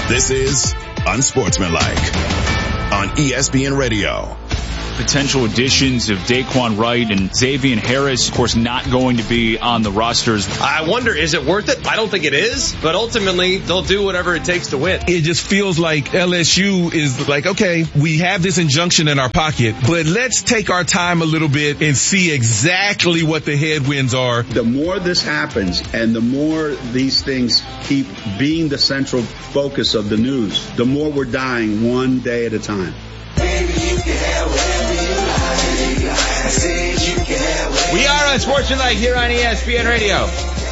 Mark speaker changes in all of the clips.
Speaker 1: This is Unsportsmanlike on ESPN Radio.
Speaker 2: Potential additions of Daquan Wright and Xavier Harris, of course, not going to be on the rosters.
Speaker 3: I wonder, is it worth it? I don't think it is, but ultimately they'll do whatever it takes to win.
Speaker 4: It just feels like LSU is like, okay, we have this injunction in our pocket, but let's take our time a little bit and see exactly what the headwinds are.
Speaker 5: The more this happens and the more these things keep being the central focus of the news, the more we're dying one day at a time.
Speaker 6: We are on Sportsmanlike here on ESPN Radio.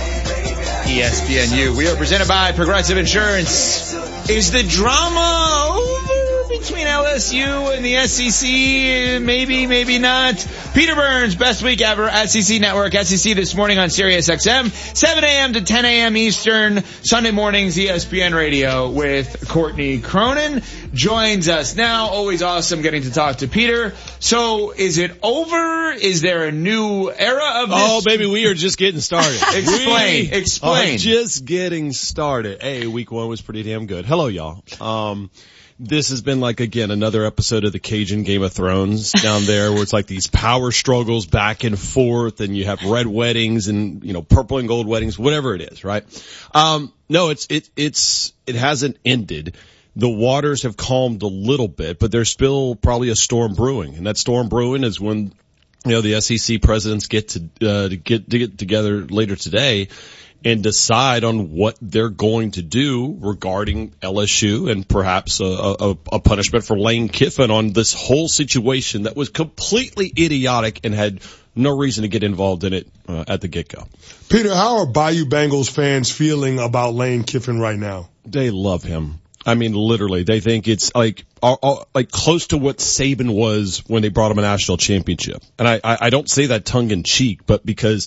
Speaker 6: ESPNU. We are presented by Progressive Insurance. Is the drama over between LSU and the SEC? Maybe, maybe not. Peter Burns, best week ever, SEC Network, SEC this morning on Sirius XM, 7 a.m. to 10 a.m. Eastern, Sunday mornings, ESPN Radio with Courtney Cronin. Joins us now. Always awesome getting to talk to Peter. So, is it over? Is there a new era of this?
Speaker 7: Oh, baby, we are just getting started.
Speaker 6: Explain.
Speaker 7: Just getting started. Hey, week one was pretty damn good. Hello, y'all. This has been like, again, another episode of the Cajun Game of Thrones down there where it's like these power struggles back and forth and you have red weddings and, you know, purple and gold weddings, whatever it is, right? No, it hasn't ended. The waters have calmed a little bit, but there's still probably a storm brewing. And that storm brewing is when, you know, the SEC presidents get together later today and decide on what they're going to do regarding LSU and perhaps a punishment for Lane Kiffin on this whole situation that was completely idiotic and had no reason to get involved in it at the get-go.
Speaker 8: Peter, how are Bayou Bengals fans feeling about Lane Kiffin right now?
Speaker 7: They love him. I mean, literally, they think it's like close to what Saban was when they brought him a national championship. And I don't say that tongue in cheek, but because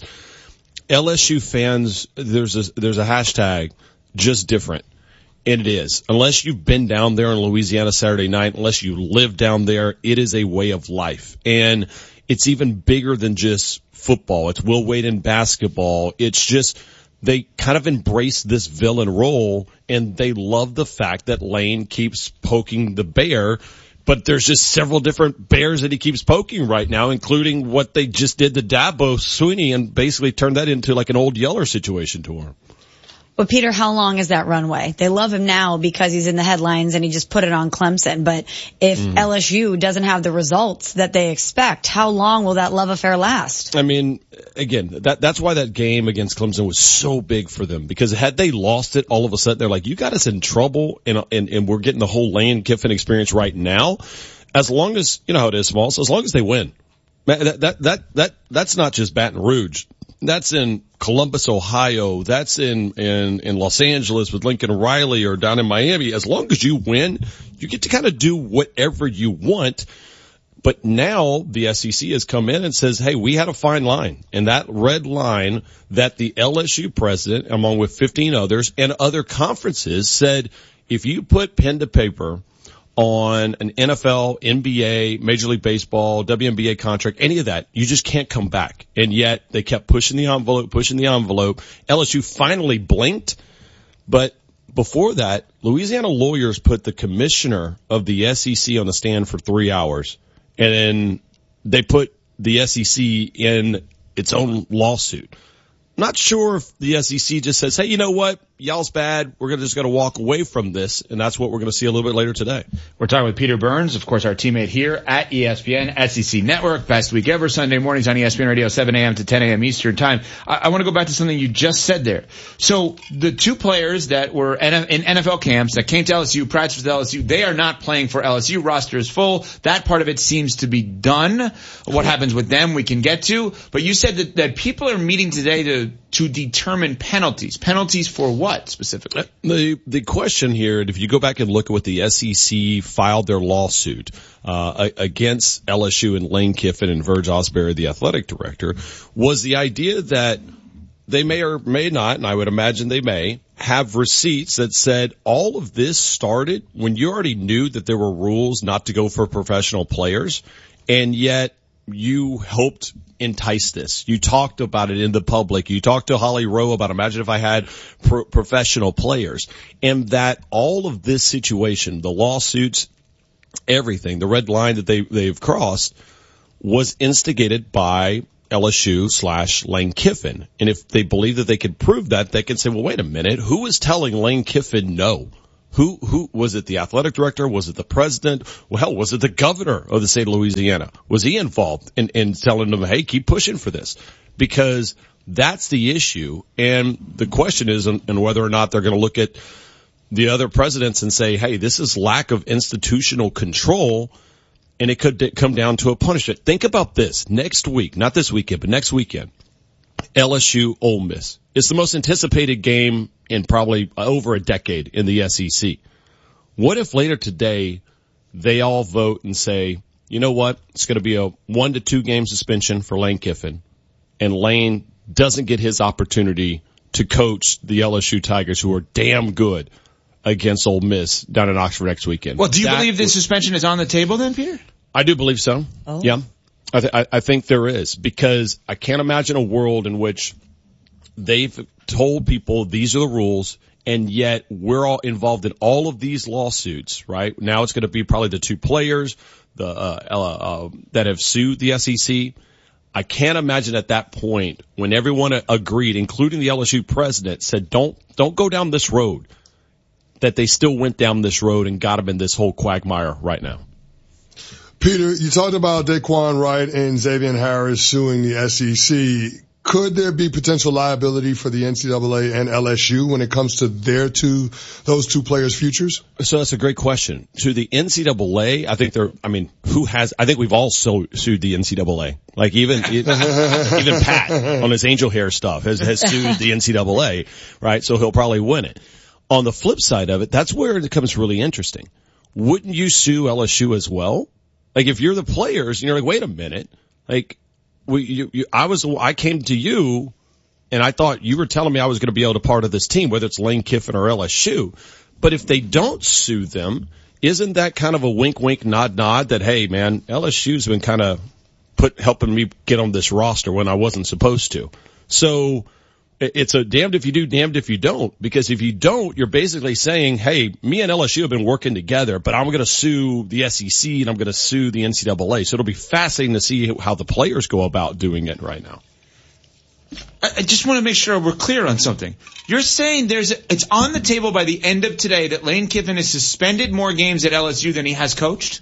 Speaker 7: LSU fans, there's a hashtag, just different. And it is. Unless you've been down there in Louisiana Saturday night, unless you live down there, it is a way of life. And it's even bigger than just football. It's Will Wade in basketball. It's just, they kind of embrace this villain role and they love the fact that Lane keeps poking the bear. But there's just several different bears that he keeps poking right now, including what they just did to Dabo Swinney and basically turned that into like an Old Yeller situation to him.
Speaker 9: But Peter, how long is that runway? They love him now because he's in the headlines and he just put it on Clemson. But if LSU doesn't have the results that they expect, how long will that love affair last?
Speaker 7: I mean, again, that's why that game against Clemson was so big for them, because had they lost it, all of a sudden they're like, you got us in trouble and we're getting the whole Lane Kiffin experience right now. As long as, you know how it is, Smalls, as long as they win. That's not just Baton Rouge. That's in Columbus, Ohio. That's in Los Angeles with Lincoln Riley, or down in Miami. As long as you win, you get to kind of do whatever you want. But now the SEC has come in and says, hey, we had a fine line. And that red line that the LSU president, along with 15 others and other conferences, said, if you put pen to paper on an NFL, NBA, Major League Baseball, WNBA contract, any of that, you just can't come back. And yet they kept pushing the envelope. LSU finally blinked. But before that, Louisiana lawyers put the commissioner of the SEC on the stand for 3 hours. And then they put the SEC in its own lawsuit. Not sure if the SEC just says, hey, you know what? Y'all's bad. We're just going to walk away from this. And that's what we're going to see a little bit later today.
Speaker 6: We're talking with Peter Burns, of course, our teammate here at ESPN, SEC Network, best week ever, Sunday mornings on ESPN Radio, 7 a.m. to 10 a.m. Eastern time. I want to go back to something you just said there. So the two players that were in NFL camps that came to LSU, practiced with LSU, they are not playing for LSU. Roster is full. That part of it seems to be done. What happens with them we can get to. But you said that people are meeting today to determine penalties. Penalties for what specifically?
Speaker 7: The question here, if you go back and look at what the SEC filed their lawsuit against LSU and Lane Kiffin and Verge Osbury, the athletic director, was the idea that they may or may not, and I would imagine they may, have receipts that said all of this started when you already knew that there were rules not to go for professional players, and yet you helped entice this. You talked about it in the public. You talked to Holly Rowe about, imagine if I had professional players, and that all of this situation, the lawsuits, everything, the red line that they've crossed was instigated by LSU / Lane Kiffin. And if they believe that they could prove that, they can say, well, wait a minute, who is telling Lane Kiffin no? Who was it? The athletic director? Was it the president? Well, hell, was it the governor of the state of Louisiana? Was he involved in telling them, hey, keep pushing for this? Because that's the issue. And the question is and whether or not they're going to look at the other presidents and say, hey, this is lack of institutional control, and it could come down to a punishment. Think about this. Next week, not this weekend, but next weekend, LSU Ole Miss. It's the most anticipated game in probably over a decade in the SEC. What if later today they all vote and say, you know what, it's going to be a 1 to 2 game suspension for Lane Kiffin, and Lane doesn't get his opportunity to coach the LSU Tigers, who are damn good, against Ole Miss down in Oxford next weekend.
Speaker 6: Well, do you believe this suspension is on the table then, Peter?
Speaker 7: I do believe so.
Speaker 9: Oh.
Speaker 7: Yeah. I think there is, because I can't imagine a world in which they've told people these are the rules, and yet we're all involved in all of these lawsuits, right? Now it's going to be probably the 2 players that have sued the SEC. I can't imagine at that point when everyone agreed, including the LSU president, said don't go down this road, that they still went down this road and got them in this whole quagmire right now.
Speaker 8: Peter, you talked about Daquan Wright and Xavier Harris suing the SEC. Could there be potential liability for the NCAA and LSU when it comes to those two players' futures?
Speaker 7: So that's a great question. To the NCAA, I think we've all sued the NCAA. Like even Pat on his angel hair stuff has sued the NCAA, right? So he'll probably win it. On the flip side of it, that's where it becomes really interesting. Wouldn't you sue LSU as well? Like if you're the players and you're like, wait a minute, like I came to you and I thought you were telling me I was going to be able to part of this team, whether it's Lane Kiffin or LSU. But if they don't sue them, isn't that kind of a wink, wink, nod, nod that, hey man, LSU's been kind of helping me get on this roster when I wasn't supposed to. So it's a damned if you do, damned if you don't, because if you don't, you're basically saying, hey, me and LSU have been working together, but I'm going to sue the SEC and I'm going to sue the NCAA. So it'll be fascinating to see how the players go about doing it right now.
Speaker 6: I just want to make sure we're clear on something. You're saying it's on the table by the end of today that Lane Kiffin has suspended more games at LSU than he has coached?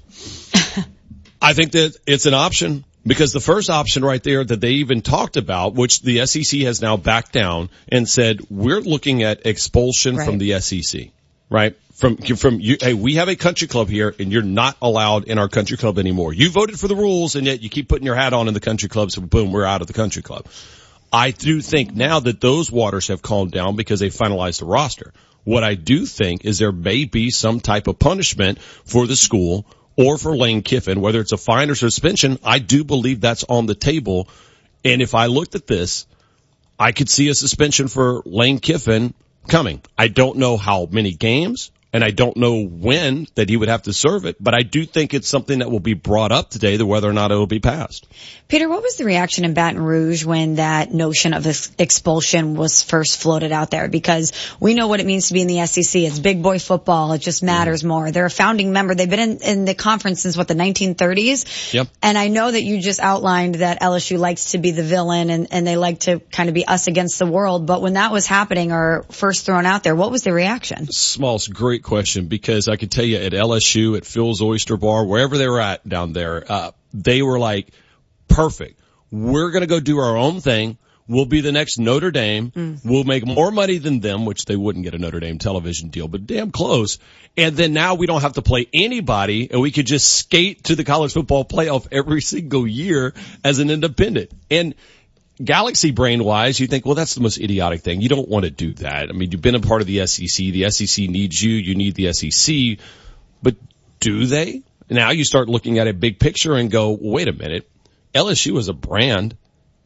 Speaker 7: I think that it's an option. Because the first option right there that they even talked about, which the SEC has now backed down and said, we're looking at expulsion from the SEC, right? From you, hey, we have a country club here and you're not allowed in our country club anymore. You voted for the rules and yet you keep putting your hat on in the country club, so boom, we're out of the country club. I do think now that those waters have calmed down because they finalized the roster. What I do think is there may be some type of punishment for the school or for Lane Kiffin, whether it's a fine or suspension. I do believe that's on the table. And if I looked at this, I could see a suspension for Lane Kiffin coming. I don't know how many games, and I don't know when that he would have to serve it, but I do think it's something that will be brought up today, to whether or not it will be passed.
Speaker 9: Peter, what was the reaction in Baton Rouge when that notion of expulsion was first floated out there? Because we know what it means to be in the SEC. It's big boy football. It just matters more. They're a founding member. They've been in the conference since, the 1930s?
Speaker 7: Yep.
Speaker 9: And I know that you just outlined that LSU likes to be the villain and they like to kind of be us against the world. But when that was happening or first thrown out there, what was the reaction?
Speaker 7: Smalls, great question, because I could tell you at LSU, at Phil's Oyster Bar, wherever they were at down there, they were like, perfect. We're going to go do our own thing. We'll be the next Notre Dame. We'll make more money than them, which they wouldn't get a Notre Dame television deal, but damn close. And then now we don't have to play anybody, and we could just skate to the college football playoff every single year as an independent. And galaxy brain wise, you think, well, that's the most idiotic thing. You don't want to do that. I mean, you've been a part of the SEC. The SEC needs you. You need the SEC. But do they? Now you start looking at a big picture and go, wait a minute. LSU is a brand.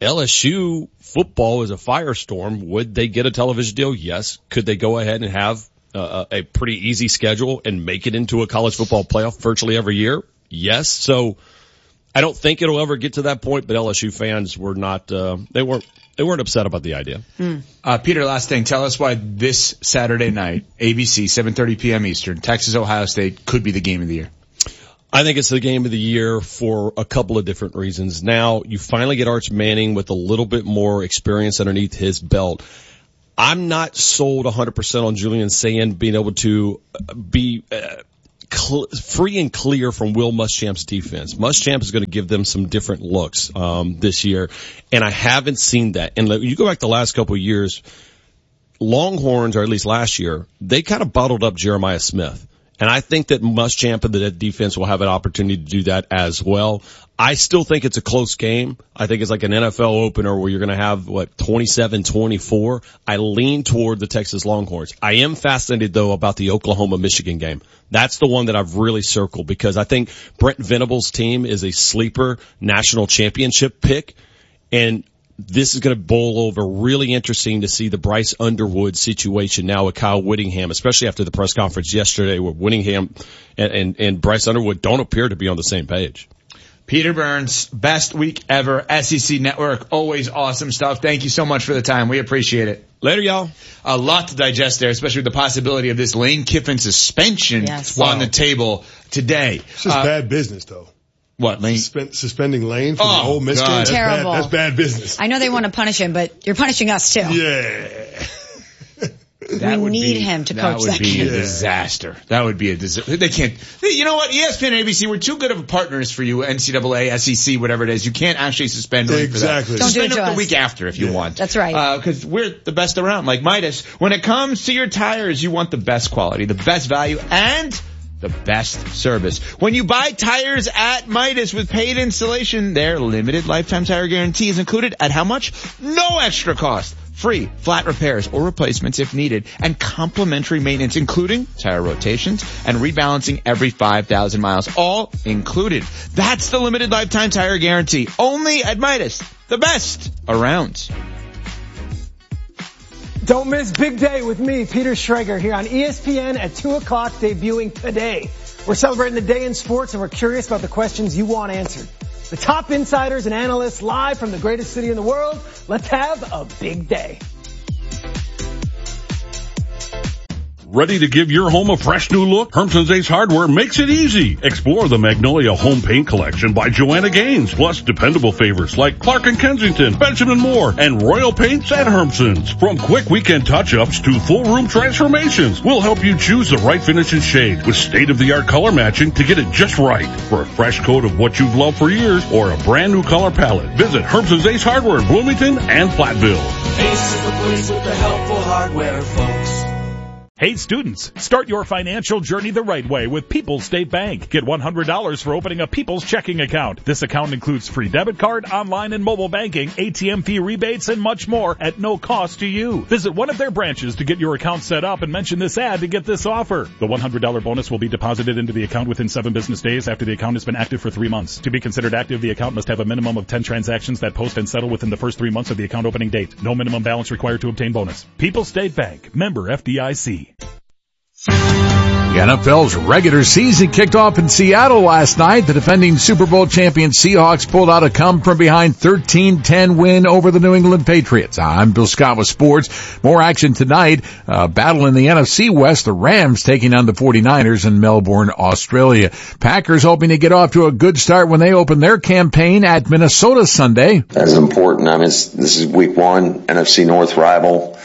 Speaker 7: LSU football is a firestorm. Would they get a television deal? Yes. Could they go ahead and have a pretty easy schedule and make it into a college football playoff virtually every year? Yes. So I don't think it'll ever get to that point, but LSU fans were not, they weren't upset about the idea.
Speaker 6: Peter, last thing, tell us why this Saturday night, ABC, 7:30 p.m. Eastern, Texas, Ohio State could be the game of the year.
Speaker 7: I think it's the game of the year for a couple of different reasons. Now, you finally get Arch Manning with a little bit more experience underneath his belt. I'm not sold 100% on Julian Sayin being able to be free and clear from Will Muschamp's defense. Muschamp is going to give them some different looks this year, and I haven't seen that. And you go back the last couple of years, Longhorns, or at least last year, they kind of bottled up Jeremiah Smith. And I think that Muschamp and the defense will have an opportunity to do that as well. I still think it's a close game. I think it's like an NFL opener where you're going to have, 27-24. I lean toward the Texas Longhorns. I am fascinated, though, about the Oklahoma-Michigan game. That's the one that I've really circled because I think Brent Venables' team is a sleeper national championship pick. And this is going to bowl over. Really interesting to see the Bryce Underwood situation now with Kyle Whittingham, especially after the press conference yesterday where Whittingham and Bryce Underwood don't appear to be on the same page.
Speaker 6: Peter Burns, best week ever, SEC Network, always awesome stuff. Thank you so much for the time. We appreciate it.
Speaker 7: Later, y'all.
Speaker 6: A lot to digest there, especially with the possibility of this Lane Kiffin suspension on the table today.
Speaker 8: It's just bad business, though.
Speaker 6: What, Lane?
Speaker 8: Suspending Lane for the whole Miss game?
Speaker 9: Terrible.
Speaker 8: That's bad business.
Speaker 9: I know they want to punish him, but you're punishing us too.
Speaker 8: Yeah.
Speaker 9: We need him to coach that game.
Speaker 6: That would be a disaster. That would be a disaster. They can't. You know what? ESPN and ABC, we're too good of partners for you, NCAA, SEC, whatever it is. You can't actually suspend Lane for that.
Speaker 8: Exactly.
Speaker 9: Don't do it
Speaker 6: Suspend
Speaker 9: to
Speaker 6: him the
Speaker 9: us.
Speaker 6: week after if you want.
Speaker 9: That's right.
Speaker 6: Because we're the best around. Like Midas, when it comes to your tires, you want the best quality, the best value, and the best service. When you buy tires at Midas with paid installation, their limited lifetime tire guarantee is included at how much? No extra cost. Free flat repairs or replacements if needed, and complimentary maintenance, including tire rotations and rebalancing every 5,000 miles. All included. That's the limited lifetime tire guarantee. Only at Midas. The best around.
Speaker 10: Don't miss Big Day with me, Peter Schrager, here on ESPN at 2 o'clock, debuting today. We're celebrating the day in sports, and we're curious about the questions you want answered. The top insiders and analysts live from the greatest city in the world. Let's have a big day.
Speaker 11: Ready to give your home a fresh new look? Hermson's Ace Hardware makes it easy. Explore the Magnolia Home Paint Collection by Joanna Gaines, plus dependable favorites like Clark & Kensington, Benjamin Moore, and Royal Paints at Hermson's. From quick weekend touch-ups to full room transformations, we'll help you choose the right finish and shade with state-of-the-art color matching to get it just right. For a fresh coat of what you've loved for years or a brand new color palette, visit Hermson's Ace Hardware in Bloomington and Platteville.
Speaker 12: Ace is the place with the helpful hardware, folks.
Speaker 13: Hey students, start your financial journey the right way with People's State Bank. Get $100 for opening a People's checking account. This account includes free debit card, online and mobile banking, ATM fee rebates, and much more at no cost to you. Visit one of their branches to get your account set up and mention this ad to get this offer. The $100 bonus will be deposited into the account within 7 business days after the account has been active for 3 months. To be considered active, the account must have a minimum of 10 transactions that post and settle within the first 3 months of the account opening date. No minimum balance required to obtain bonus. People's State Bank. Member FDIC.
Speaker 14: The NFL's regular season kicked off in Seattle last night. The defending Super Bowl champion Seahawks pulled out a come-from-behind 13-10 win over the New England Patriots. I'm Bill Scott with sports. More action tonight. Battle in the NFC West. The Rams taking on the 49ers in Melbourne, Australia. Packers hoping to get off to a good start when they open their campaign at Minnesota Sunday.
Speaker 15: That is important. I mean, this is week 1, NFC North rival.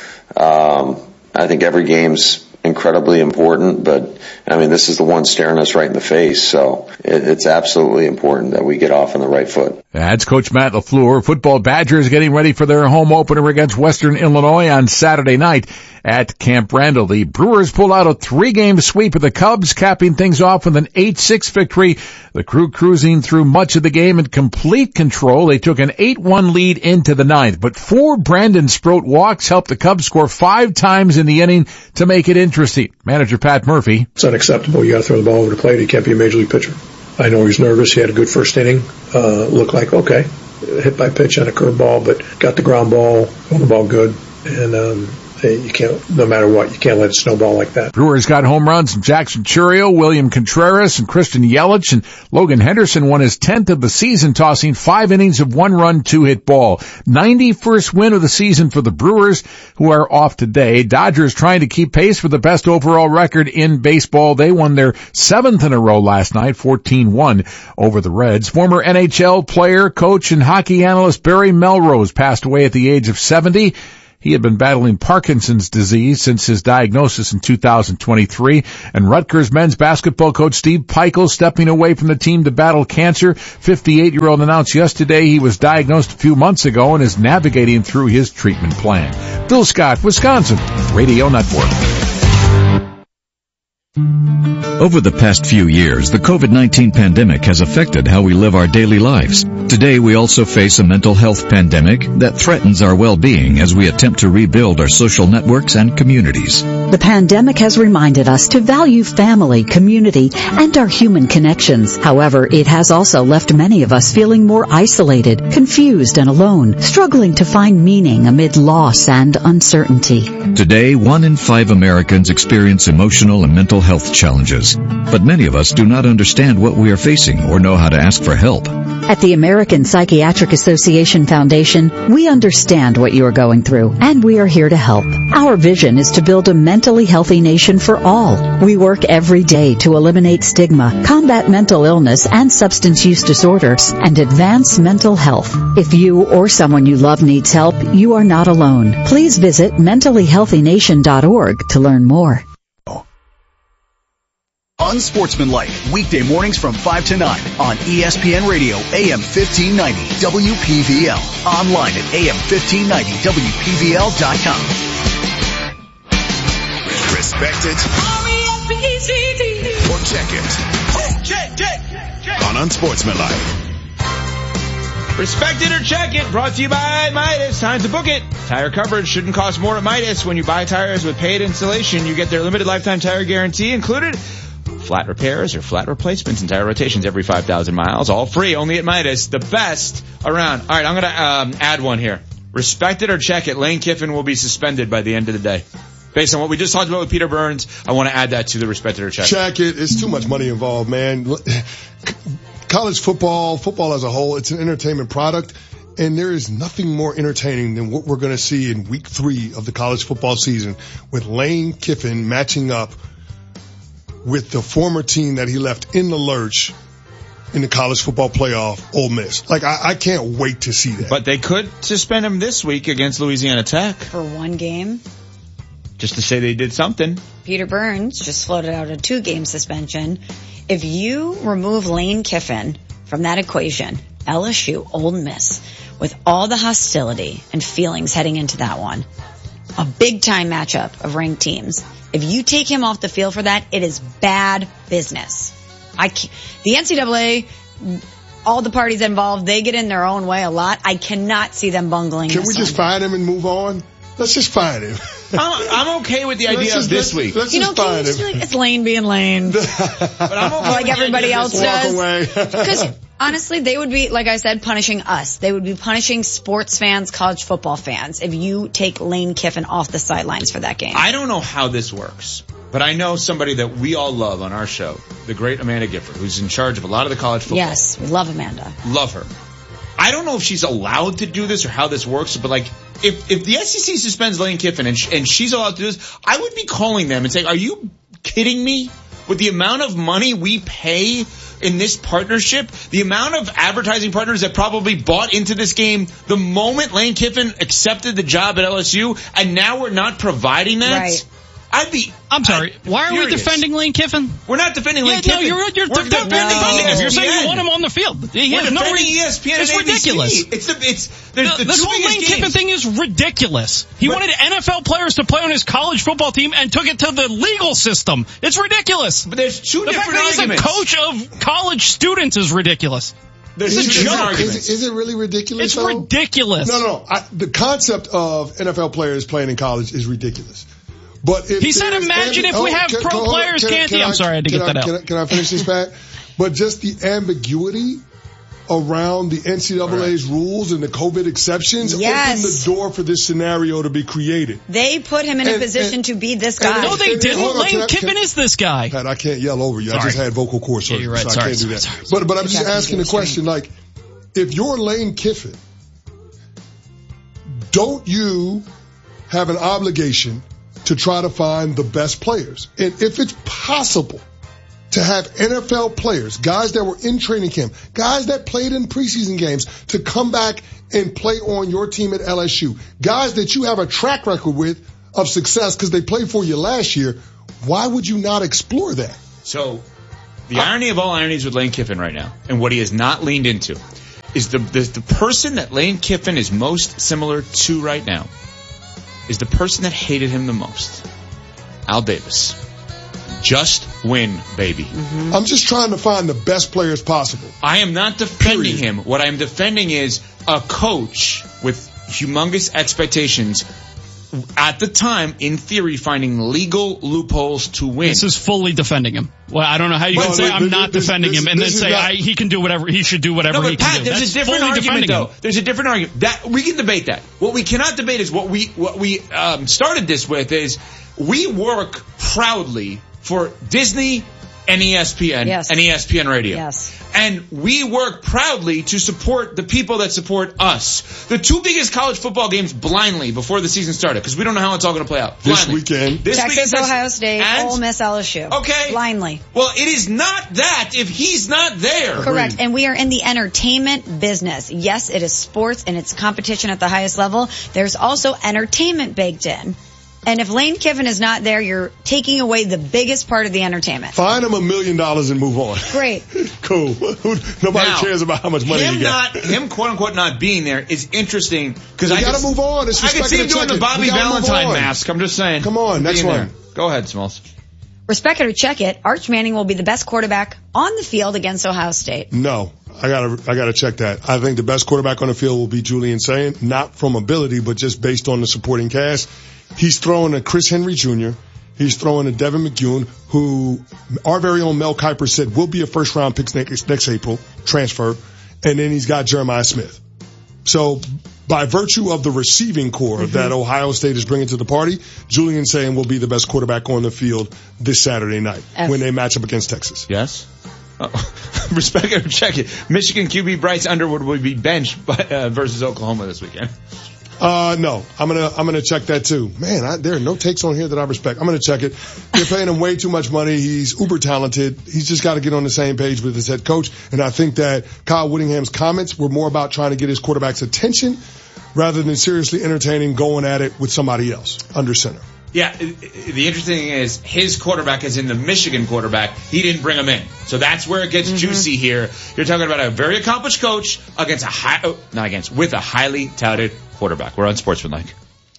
Speaker 15: I think every game's incredibly important, but I mean, this is the one staring us right in the face, so it's absolutely important that we get off on the right foot.
Speaker 14: That's Coach Matt LaFleur. Football Badgers getting ready for their home opener against Western Illinois on Saturday night at Camp Randall. The Brewers pulled out a 3-game sweep of the Cubs, capping things off with an 8-6 victory. The Crew cruising through much of the game in complete control. They took an 8-1 lead into the 9th, but 4 Brandon Sproat walks helped the Cubs score 5 times in the inning to make it interesting. Manager Pat Murphy.
Speaker 16: It's unacceptable. You got to throw the ball over the plate. He can't be a major league pitcher. I know he's nervous. He had a good first inning. Looked like, okay, hit by pitch on a curveball, but got the ground ball, thrown the ball good. And You can't, no matter what, you can't let it snowball like that.
Speaker 14: Brewers got home runs from Jackson Churio, William Contreras, and Christian Yelich, and Logan Henderson won his 10th of the season, tossing 5 innings of 1-run, 2-hit ball. 91st win of the season for the Brewers, who are off today. Dodgers trying to keep pace for the best overall record in baseball. They won their 7th in a row last night, 14-1 over the Reds. Former NHL player, coach, and hockey analyst Barry Melrose passed away at the age of 70. He had been battling Parkinson's disease since his diagnosis in 2023. And Rutgers men's basketball coach Steve Pikiell stepping away from the team to battle cancer. 58-year-old announced yesterday he was diagnosed a few months ago and is navigating through his treatment plan. Bill Scott, Wisconsin Radio Network.
Speaker 17: Over the past few years, the COVID-19 pandemic has affected how we live our daily lives. Today, we also face a mental health pandemic that threatens our well-being as we attempt to rebuild our social networks and communities.
Speaker 18: The pandemic has reminded us to value family, community, and our human connections. However, it has also left many of us feeling more isolated, confused, and alone, struggling to find meaning amid loss and uncertainty.
Speaker 17: Today, 1 in 5 Americans experience emotional and mental health challenges, but many of us do not understand what we are facing or know how to ask for help.
Speaker 18: At the American Psychiatric Association Foundation, we understand what you are going through, and we are here to help. Our vision is to build a mentally healthy nation for all. We work every day to eliminate stigma, combat mental illness and substance use disorders, and advance mental health. If you or someone you love needs help, you are not alone. Please visit mentallyhealthynation.org to learn more.
Speaker 19: Unsportsmanlike, weekday mornings from 5 to 9 on ESPN Radio, AM 1590, WPVL. Online at AM1590WPVL.com.
Speaker 1: Respect it or check it on Unsportsmanlike.
Speaker 6: Respect it or check it, brought to you by Midas. Time to book it. Tire coverage shouldn't cost more at Midas. When you buy tires with paid installation, you get their limited lifetime tire guarantee included. Flat repairs or flat replacements and tire rotations every 5,000 miles. All free, only at Midas. The best around. All right, I'm going to add one here. Respect it or check it. Lane Kiffin will be suspended by the end of the day. Based on what we just talked about with Peter Burns, I want to add that to the respect it or check it.
Speaker 8: Check it. It's too much money involved, man. College football as a whole, it's an entertainment product. And there is nothing more entertaining than what we're going to see in week 3 of the college football season with Lane Kiffin matching up with the former team that he left in the lurch in the college football playoff, Ole Miss. Like, I can't wait to see that.
Speaker 6: But they could suspend him this week against Louisiana Tech.
Speaker 9: For 1 game.
Speaker 6: Just to say they did something.
Speaker 9: Peter Burns just floated out a 2-game suspension. If you remove Lane Kiffin from that equation, LSU, Ole Miss, with all the hostility and feelings heading into that one, a big-time matchup of ranked teams, if you take him off the field for that, it is bad business. The NCAA, all the parties involved, they get in their own way a lot. I cannot see them bungling
Speaker 8: this. Can we just find him and move on? Let's just find him.
Speaker 6: I'm okay with the idea of this week.
Speaker 8: Let's just find him.
Speaker 9: It's Lane being Lane.
Speaker 6: But I'm okay
Speaker 9: like everybody else does.
Speaker 8: Walk away.
Speaker 9: Because honestly, they would be, like I said, punishing us. They would be punishing sports fans, college football fans, if you take Lane Kiffin off the sidelines for that game.
Speaker 6: I don't know how this works, but I know somebody that we all love on our show, the great Amanda Gifford, who's in charge of a lot of the college football.
Speaker 9: Yes, we love Amanda.
Speaker 6: Love her. I don't know if she's allowed to do this or how this works, but like, if the SEC suspends Lane Kiffin and she's allowed to do this, I would be calling them and saying, are you kidding me? With the amount of money we pay in this partnership, the amount of advertising partners that probably bought into this game the moment Lane Kiffin accepted the job at LSU, and now we're not providing that?
Speaker 9: Right.
Speaker 20: I'm sorry. Why are we defending Lane Kiffin?
Speaker 6: We're not defending Lane Kiffin.
Speaker 20: No, you're defending him. You're saying you want him on the field.
Speaker 6: We're defending ESPN.
Speaker 20: It's ridiculous. This whole Lane Kiffin thing is ridiculous. He wanted NFL players to play on his college football team and took it to the legal system. It's ridiculous.
Speaker 6: But there's two different arguments.
Speaker 20: The fact that he's a coach of college students is ridiculous.
Speaker 8: It's a joke. Is it really ridiculous?
Speaker 20: It's ridiculous.
Speaker 8: No. The concept of NFL players playing in college is ridiculous. But if
Speaker 20: he said, imagine if we have pro players, can't he? I'm sorry, I had to get that out.
Speaker 8: Can I finish this, Pat? But just the ambiguity around the NCAA's rules and the COVID exceptions opened the door for this scenario to be created.
Speaker 9: They put him in a position to be this guy.
Speaker 20: No, they didn't. Lane Kiffin is this guy.
Speaker 8: Pat, I can't yell over you. Sorry. I just had vocal cord surgery,
Speaker 20: you're right.
Speaker 8: so I can't do that. But I'm just asking the question, like, if you're Lane Kiffin, don't you have an obligation to try to find the best players? And if it's possible to have NFL players, guys that were in training camp, guys that played in preseason games, to come back and play on your team at LSU, guys that you have a track record with of success because they played for you last year, why would you not explore that?
Speaker 6: So the irony of all ironies with Lane Kiffin right now, and what he has not leaned into, is the person that Lane Kiffin is most similar to right now is the person that hated him the most, Al Davis. Just win, baby.
Speaker 8: Mm-hmm. I'm just trying to find the best players possible.
Speaker 6: I am not defending him. What I am defending is a coach with humongous expectations, at the time, in theory, finding legal loopholes to win.
Speaker 20: This is fully defending him. Well, I don't know how you can say I'm not defending him and then say he can do whatever, he should do whatever he can do.
Speaker 6: There's a different argument, though. There's a different argument. That we can debate that. What we cannot debate is what we started this with is we work proudly for Disney and ESPN and ESPN Radio.
Speaker 9: Yes.
Speaker 6: And we work proudly to support the people that support us. The two biggest college football games blindly before the season started, because we don't know how it's all going to play out. Blindly.
Speaker 8: This weekend.
Speaker 9: Texas, Ohio State, Ole Miss, LSU.
Speaker 6: Okay.
Speaker 9: Blindly.
Speaker 6: Well, it is not that if he's not there.
Speaker 9: Correct. And we are in the entertainment business. Yes, it is sports and it's competition at the highest level. There's also entertainment baked in. And if Lane Kiffin is not there, you're taking away the biggest part of the entertainment.
Speaker 8: Find him $1 million and move on.
Speaker 9: Great.
Speaker 8: Cool. Nobody cares about how much money you get.
Speaker 6: Him, quote unquote, not being there is interesting because I
Speaker 8: gotta move on. It's
Speaker 6: I can see him doing the Bobby Valentine mask. I'm just saying.
Speaker 8: Come on, next one.
Speaker 6: Go ahead, Smalls.
Speaker 9: Respect it or check it. Arch Manning will be the best quarterback on the field against Ohio State.
Speaker 8: No. I gotta check that. I think the best quarterback on the field will be Julian Sayin, not from ability, but just based on the supporting cast. He's throwing a Chris Henry Jr. He's throwing a Devin McEwen, who our very own Mel Kiper said will be a first-round pick next April, transfer. And then he's got Jeremiah Smith. So by virtue of the receiving core that Ohio State is bringing to the party, Julian Sayin will be the best quarterback on the field this Saturday night when they match up against Texas.
Speaker 6: Yes. Respect it or check it. Michigan QB Bryce Underwood will be benched versus Oklahoma this weekend.
Speaker 8: No, I'm gonna check that too. Man, there are no takes on here that I respect. I'm gonna check it. They're paying him way too much money. He's uber talented. He's just got to get on the same page with his head coach. And I think that Kyle Whittingham's comments were more about trying to get his quarterback's attention rather than seriously entertaining going at it with somebody else under center.
Speaker 6: Yeah, the interesting thing is his quarterback is in the Michigan quarterback. He didn't bring him in. So that's where it gets juicy here. You're talking about a very accomplished coach against with a highly touted quarterback. We're on Sportsmanlike.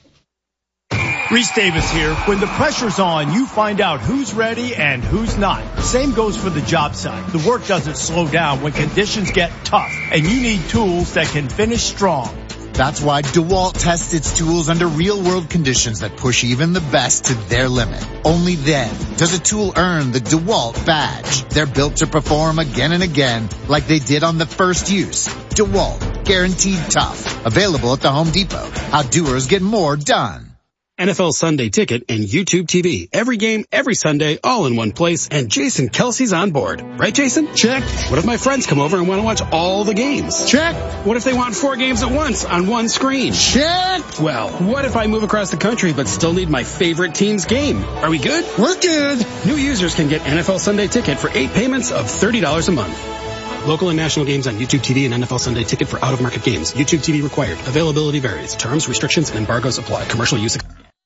Speaker 21: Reese Davis here. When the pressure's on, you find out who's ready and who's not. Same goes for the job site. The work doesn't slow down when conditions get tough, and you need tools that can finish strong.
Speaker 22: That's why DeWalt tests its tools under real-world conditions that push even the best to their limit. Only then does a tool earn the DeWalt badge. They're built to perform again and again like they did on the first use. DeWalt, guaranteed tough. Available at the Home Depot. How doers get more done.
Speaker 23: NFL Sunday Ticket and YouTube TV. Every game, every Sunday, all in one place, and Jason Kelsey's on board. Right, Jason?
Speaker 21: Check.
Speaker 23: What if my friends come over and want to watch all the games?
Speaker 21: Check.
Speaker 23: What if they want 4 games at once on one screen?
Speaker 21: Check.
Speaker 23: Well, what if I move across the country but still need my favorite team's game? Are we good?
Speaker 21: We're good.
Speaker 23: New users can get NFL Sunday Ticket for 8 payments of $30 a month. Local and national games on YouTube TV and NFL Sunday Ticket for out-of-market games. YouTube TV required. Availability varies. Terms, restrictions, and embargoes apply. Commercial use.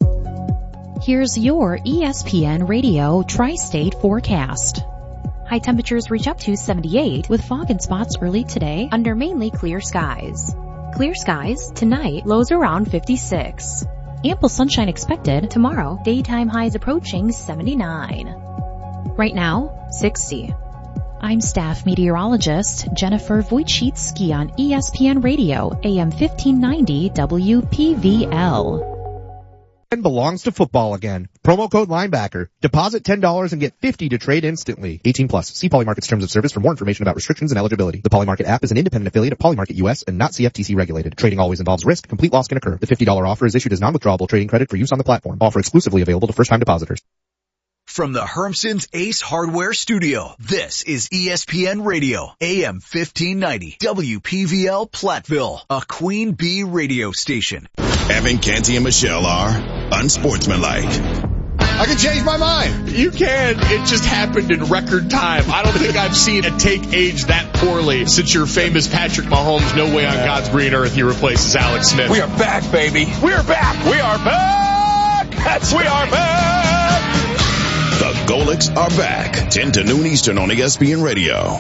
Speaker 24: Here's your ESPN Radio Tri-State forecast. High temperatures reach up to 78 with fog and spots early today under mainly clear skies. Clear skies tonight, lows around 56. Ample sunshine expected tomorrow, daytime highs approaching 79. Right now, 60. I'm staff meteorologist Jennifer Wojcicki on ESPN Radio, AM 1590 WPVL.
Speaker 2: And belongs to football again. Promo code linebacker. Deposit $10 and get $50 to trade instantly. 18 plus. See Polymarket's terms of service for more information about restrictions and eligibility. The Polymarket app is an independent affiliate of Polymarket US and not CFTC regulated. Trading always involves risk. Complete loss can occur. The $50 offer is issued as non-withdrawable trading credit for use on the platform. Offer exclusively available to first-time depositors.
Speaker 19: From the Hermson's Ace Hardware Studio, this is ESPN Radio, AM 1590, WPVL Platteville, a Queen Bee radio station.
Speaker 1: Evan, Canty, and Michelle are unsportsmanlike.
Speaker 3: I can change my mind.
Speaker 6: You can. It just happened in record time. I don't think I've seen a take age that poorly since your famous Patrick Mahomes, no way on God's green earth he replaces Alex Smith.
Speaker 3: We are back, baby. We're back. We are back. We are back.
Speaker 1: The Golics are back. 10 to noon Eastern on ESPN Radio.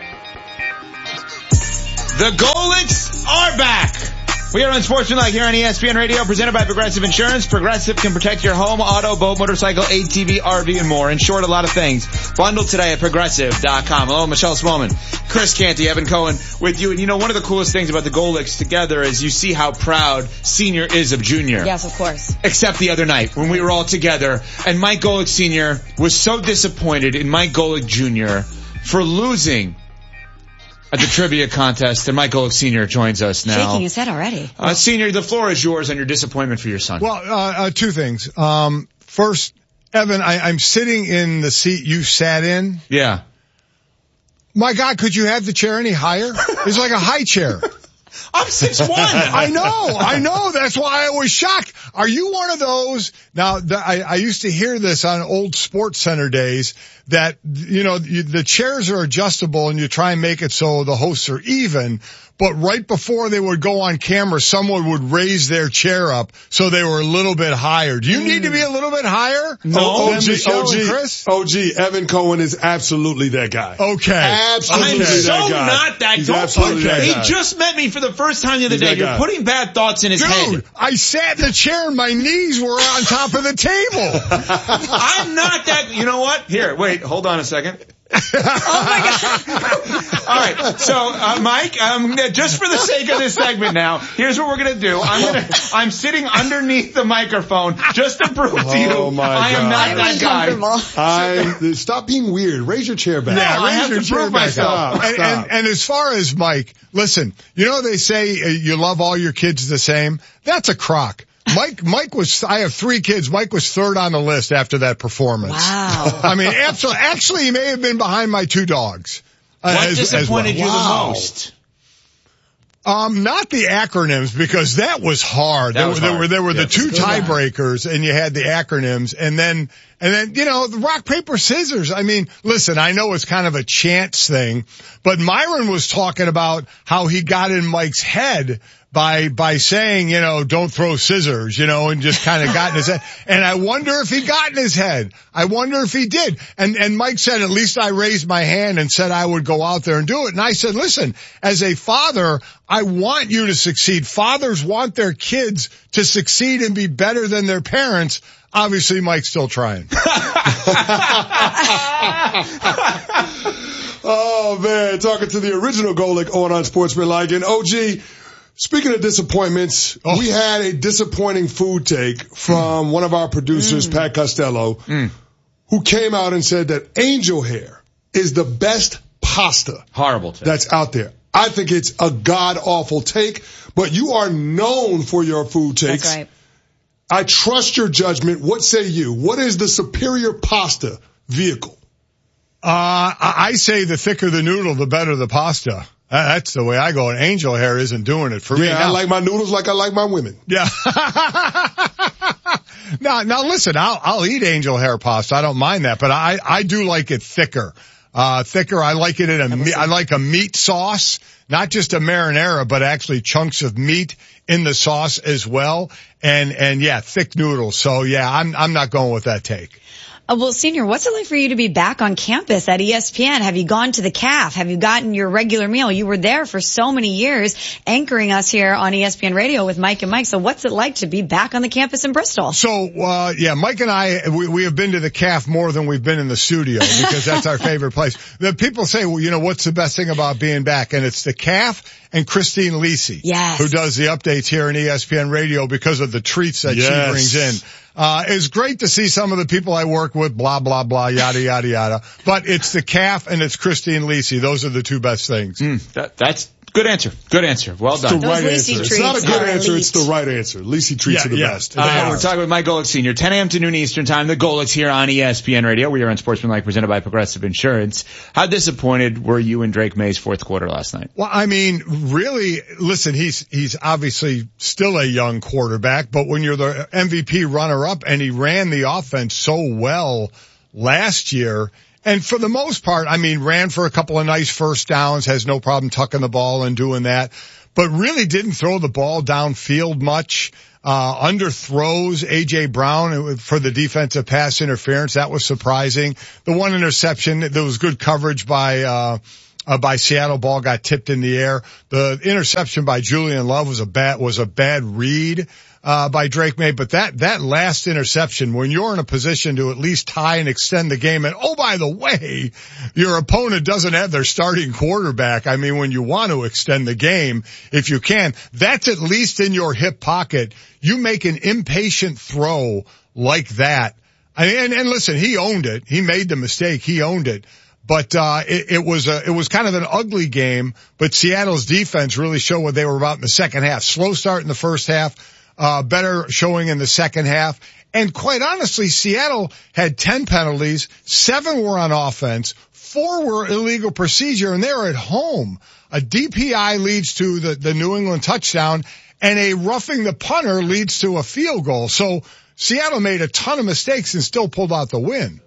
Speaker 6: The Golics are back. We are Unsportsmanlike here on ESPN Radio, presented by Progressive Insurance. Progressive can protect your home, auto, boat, motorcycle, ATV, RV, and more. In short, a lot of things. Bundle today at Progressive.com. Hello, Michelle Smallman, Chris Canty, Evan Cohen with you. And you know, one of the coolest things about the Golics together is you see how proud Senior is of Junior.
Speaker 9: Yes, of course.
Speaker 6: Except the other night when we were all together and Mike Golic Sr. was so disappointed in Mike Golic Jr. for losing at the trivia contest, and Mike Golic Sr. joins us now.
Speaker 9: Shaking his head already.
Speaker 6: Senior, the floor is yours on your disappointment for your son.
Speaker 3: Well, two things. First, Evan, I'm sitting in the seat you sat in.
Speaker 6: Yeah.
Speaker 3: My God, could you have the chair any higher? It's like a high chair.
Speaker 6: I'm 6'1".
Speaker 3: I know. That's why I was shocked. Are you one of those? Now, I used to hear this on old Sports Center days that, you know, the chairs are adjustable and you try and make it so the hosts are even. But right before they would go on camera, someone would raise their chair up so they were a little bit higher. Do you need to be a little bit higher?
Speaker 8: No,
Speaker 3: Chris?
Speaker 8: OG, Evan Cohen is absolutely that guy.
Speaker 3: Okay.
Speaker 8: Absolutely
Speaker 6: I'm so
Speaker 8: that guy.
Speaker 6: not that.
Speaker 8: He's
Speaker 6: Don't
Speaker 8: absolutely
Speaker 6: put,
Speaker 8: that
Speaker 6: he
Speaker 8: guy.
Speaker 6: just met me for the first time the other day. You're putting bad thoughts in his head.
Speaker 3: Dude, I sat in the chair and my knees were on top of the table.
Speaker 6: I'm not that. You know what? Here, wait, hold on a second. Oh my God. All right. So, Mike, just for the sake of this segment now, here's what we're going to do. I'm sitting underneath the microphone just to prove to you I am not that guy.
Speaker 8: Stop being weird. Raise your chair back.
Speaker 3: Yeah,
Speaker 6: I have to prove myself.
Speaker 3: And as far as Mike, listen, you know they say you love all your kids the same? That's a crock. Mike was, I have 3 kids. Mike was 3rd on the list after that performance.
Speaker 9: Wow.
Speaker 3: I mean, actually he may have been behind my 2 dogs.
Speaker 6: What disappointed you the most?
Speaker 3: Not the acronyms, because that was hard. There were the 2 tiebreakers and you had the acronyms and then, you know, the rock, paper, scissors. I mean, listen, I know it's kind of a chance thing, but Myron was talking about how he got in Mike's head by saying, you know, don't throw scissors, you know, and just kind of got in his head. And I wonder if he got in his head. I wonder if he did. And Mike said, at least I raised my hand and said I would go out there and do it. And I said, listen, as a father, I want you to succeed. Fathers want their kids to succeed and be better than their parents. Obviously, Mike's still trying.
Speaker 8: Oh, man. Talking to the original Golic on Unsportsmanlike. And OG, speaking of disappointments, we had a disappointing food take from one of our producers, Pat Costello, who came out and said that angel hair is the best pasta.
Speaker 6: Horrible take.
Speaker 8: That's out there. I think it's a god-awful take, but you are known for your food takes.
Speaker 9: That's right.
Speaker 8: I trust your judgment. What say you? What is the superior pasta vehicle?
Speaker 3: I say the thicker the noodle, the better the pasta. That's the way I go, and angel hair isn't doing it for me.
Speaker 8: Yeah, I like my noodles like I like my women.
Speaker 3: Yeah. Now listen, I'll eat angel hair pasta. I don't mind that, but I do like it thicker. Thicker. I like it I like a meat sauce, not just a marinara, but actually chunks of meat in the sauce as well. And yeah, thick noodles. So yeah, I'm not going with that take.
Speaker 9: Well, Senior, what's it like for you to be back on campus at ESPN? Have you gone to the CAF? Have you gotten your regular meal? You were there for so many years anchoring us here on ESPN Radio with Mike and Mike. So what's it like to be back on the campus in Bristol?
Speaker 3: So, Mike and I, we have been to the CAF more than we've been in the studio because that's our favorite place. The people say, well, what's the best thing about being back? And it's the CAF and Christine Lisi,
Speaker 9: yes,
Speaker 3: who does the updates here in ESPN Radio because of the treats that she brings in. It's great to see some of the people I work with, blah, blah, blah, yada, yada, yada. But it's the CAF and it's Christine Lisi. Those are the two best things.
Speaker 6: That's good answer. Good answer. Well done.
Speaker 8: It's the right answer. It's not a good answer. It's the right answer. Lisi treats are the best.
Speaker 6: We're talking with Mike Golic Sr., 10 a.m. to noon Eastern Time. The Golics here on ESPN Radio. We are on Sportsmanlike, presented by Progressive Insurance. How disappointed were you in Drake May's fourth quarter last night?
Speaker 3: Well, I mean, really, listen, he's obviously still a young quarterback, but when you're the MVP runner-up and he ran the offense so well last year, and for the most part, I mean, ran for a couple of nice first downs, has no problem tucking the ball and doing that, but really didn't throw the ball downfield much. Underthrows A.J. Brown for the defensive pass interference. That was surprising. The one interception, there was good coverage by Seattle. Ball got tipped in the air. The interception by Julian Love was a bad read by Drake May, but that last interception, when you're in a position to at least tie and extend the game, and oh, by the way, your opponent doesn't have their starting quarterback. I mean, when you want to extend the game, if you can, that's at least in your hip pocket. You make an impatient throw like that. And listen, he owned it. He made the mistake. He owned it. But it was kind of an ugly game, but Seattle's defense really showed what they were about in the second half. Slow start in the first half. Better showing in the second half. And quite honestly, Seattle had 10 penalties, 7 were on offense, 4 were illegal procedure, and they were at home. A DPI leads to the New England touchdown, and a roughing the punter leads to a field goal. So Seattle made a ton of mistakes and still pulled out the win.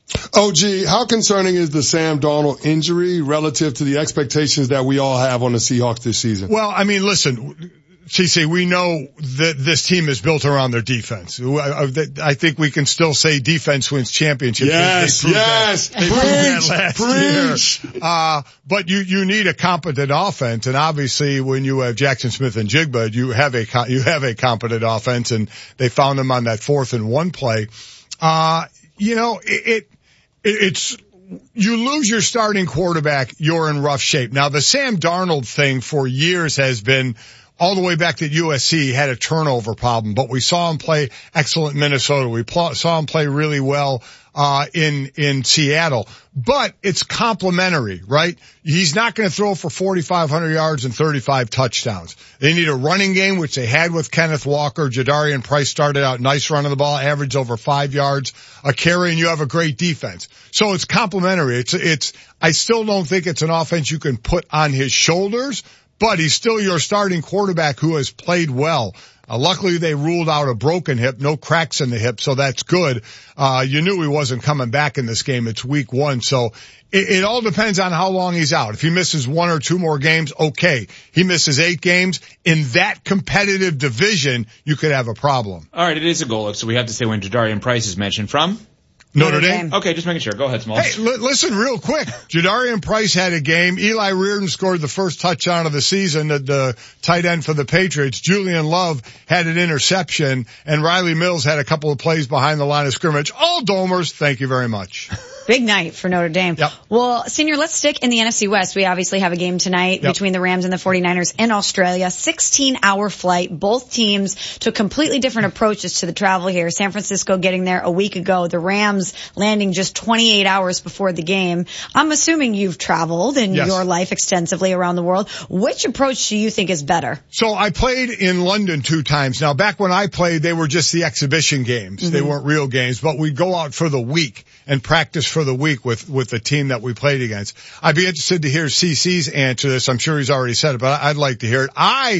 Speaker 8: OG, how concerning is the Sam Darnold injury relative to the expectations that we all have on the Seahawks this season?
Speaker 3: Well, I mean, listen, CC, we know that this team is built around their defense. I think we can still say defense wins championships.
Speaker 8: Yes.
Speaker 3: They proved that last year. But you need a competent offense, and obviously when you have Jackson Smith and Jigba, you have a competent offense, and they found them on that 4th and 1 play. It's you lose your starting quarterback, you're in rough shape. Now the Sam Darnold thing for years has been all the way back to USC, had a turnover problem, but we saw him play excellent in Minnesota. We saw him play really well in Seattle. But it's complementary, right? He's not going to throw for 4,500 yards and 35 touchdowns. They need a running game, which they had with Kenneth Walker. Jadarian Price started out nice running the ball, averaged over 5 yards a carry, and you have a great defense. So it's complementary. I still don't think it's an offense you can put on his shoulders, but he's still your starting quarterback who has played well. Luckily they ruled out a broken hip, no cracks in the hip, so that's good. You knew he wasn't coming back in this game. It's week 1, so it all depends on how long he's out. If he misses 1 or 2 more games, okay. He misses 8 games. In that competitive division, you could have a problem.
Speaker 6: All right, it is a goal, so we have to say when Jadarian Price is mentioned from
Speaker 3: Notre Dame.
Speaker 6: Okay, just making sure. Go ahead, Smalls.
Speaker 3: Hey, listen real quick. Jadarian Price had a game. Eli Reardon scored the first touchdown of the season, the tight end for the Patriots. Julian Love had an interception, and Riley Mills had a couple of plays behind the line of scrimmage. All Domers, thank you very much.
Speaker 9: Big night for Notre Dame.
Speaker 3: Yep.
Speaker 9: Well, Senior, let's stick in the NFC West. We obviously have a game tonight between the Rams and the 49ers in Australia. 16-hour flight. Both teams took completely different approaches to the travel here. San Francisco getting there a week ago. The Rams landing just 28 hours before the game. I'm assuming you've traveled in your life extensively around the world. Which approach do you think is better?
Speaker 3: So I played in London 2 times. Now, back when I played, they were just the exhibition games. Mm-hmm. They weren't real games, but we'd go out for the week and practice for the week with the team that we played against. I'd be interested to hear CC's answer to this. I'm sure he's already said it, but I'd like to hear it.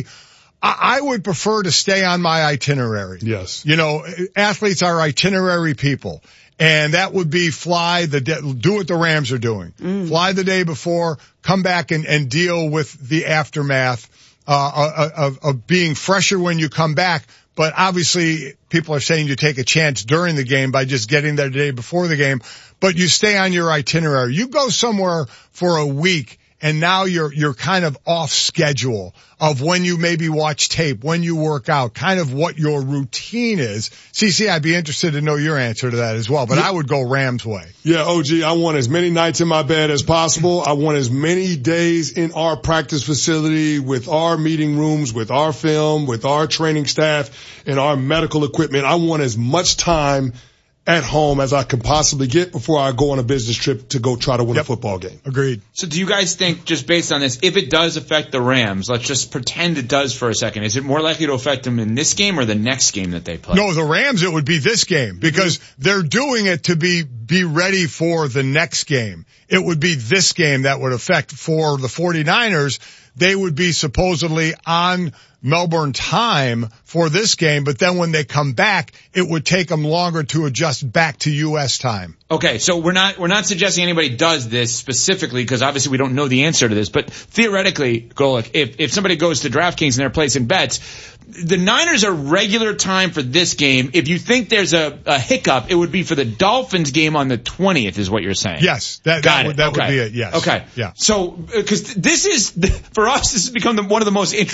Speaker 3: I would prefer to stay on my itinerary.
Speaker 8: Yes.
Speaker 3: You know, athletes are itinerary people. And that would be do what the Rams are doing. Fly the day before, come back and deal with the aftermath, of being fresher when you come back, but obviously people are saying you take a chance during the game by just getting there the day before the game, but you stay on your itinerary. You go somewhere for a week and now you're kind of off schedule of when you maybe watch tape, when you work out, kind of what your routine is. CC, I'd be interested to know your answer to that as well, but I would go Rams way.
Speaker 8: Yeah, OG, I want as many nights in my bed as possible. I want as many days in our practice facility with our meeting rooms, with our film, with our training staff and our medical equipment. I want as much time at home as I can possibly get before I go on a business trip to go try to win a football game.
Speaker 3: Agreed.
Speaker 6: So do you guys think, just based on this, if it does affect the Rams, let's just pretend it does for a second, is it more likely to affect them in this game or the next game that they play?
Speaker 3: No, the Rams, it would be this game because they're doing it to be ready for the next game. It would be this game that would affect. For the 49ers, they would be supposedly on Melbourne time for this game, but then when they come back, it would take them longer to adjust back to U.S. time.
Speaker 6: Okay, so we're not suggesting anybody does this specifically because obviously we don't know the answer to this, but theoretically, Golic, if somebody goes to DraftKings and they're placing bets, the Niners are regular time for this game. If you think there's a hiccup, it would be for the Dolphins game on the 20th is what you're saying.
Speaker 3: Yes, that would be it, yes.
Speaker 6: Okay.
Speaker 3: Yeah.
Speaker 6: So, because this is, for us, this has become one of the most interesting